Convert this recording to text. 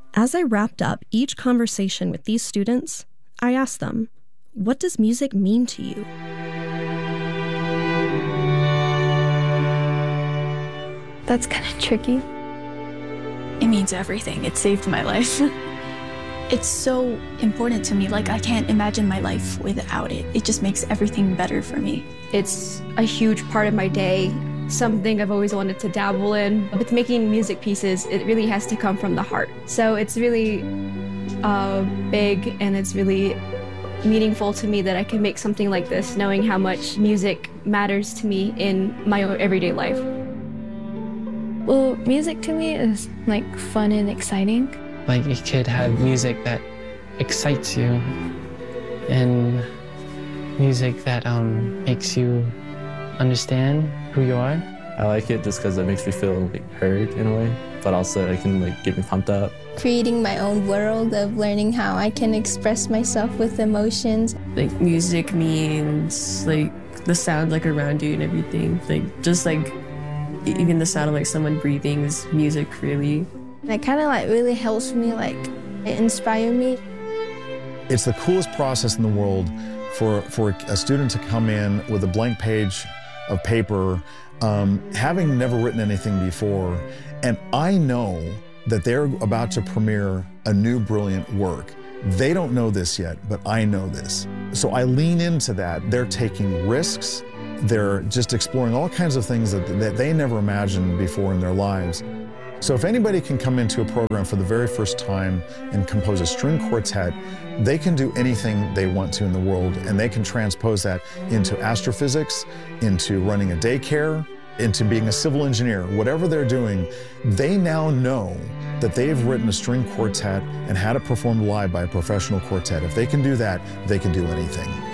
As I wrapped up each conversation with these students, I asked them, what does music mean to you? That's kind of tricky. It means everything. It saved my life. It's so important to me. Like, I can't imagine my life without it. It just makes everything better for me. It's a huge part of my day, something I've always wanted to dabble in. With making music pieces, it really has to come from the heart. So it's really big, and it's really meaningful to me that I can make something like this, knowing how much music matters to me in my own everyday life. Well, music to me is like fun and exciting. Like, you could have music that excites you and music that makes you understand who you are. I like it just because it makes me feel like heard in a way, but also it can like get me pumped up. Creating my own world of learning how I can express myself with emotions. Like, music means like the sound like around you and everything. Like, just like even the sound of like someone breathing is music, really. And it kind of like really helps me, like it inspires me. It's the coolest process in the world for a student to come in with a blank page of paper, having never written anything before, and I know that they're about to premiere a new brilliant work. They don't know this yet, but I know this. So I lean into that. They're taking risks. They're just exploring all kinds of things that they never imagined before in their lives. So if anybody can come into a program for the very first time and compose a string quartet, they can do anything they want to in the world, and they can transpose that into astrophysics, into running a daycare, into being a civil engineer. Whatever they're doing, they now know that they've written a string quartet and had it performed live by a professional quartet. If they can do that, they can do anything.